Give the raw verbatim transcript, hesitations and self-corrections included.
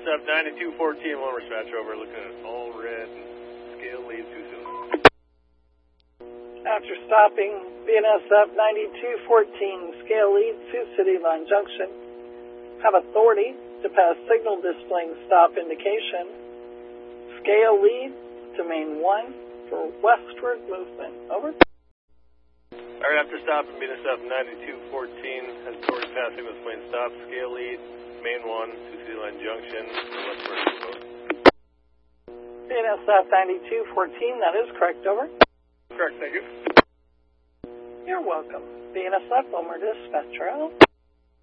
F ninety-two fourteen, Wilmer dispatch over, looking at all red, scale lead two zero. After stopping B N S F ninety-two fourteen, scale lead Sioux City Line Junction, have authority to pass signal displaying stop indication. Scale lead to main one for westward movement. Over. Alright, after stopping B N S F ninety-two fourteen, has authority to pass signal displaying stop. Scale lead, main one, Sioux City Line Junction, westward movement. B N S F ninety-two fourteen, that is correct. Over. Correct, thank you. You're welcome. B N S F, Wilmer dispatcher out.